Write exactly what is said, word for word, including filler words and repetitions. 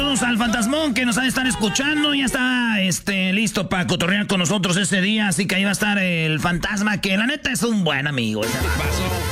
saludos al fantasmón que nos ha de estar escuchando. Ya está este, listo para cotorrear con nosotros ese día. Así que ahí va a estar el fantasma, que la neta es un buen amigo. ¿Qué pasó?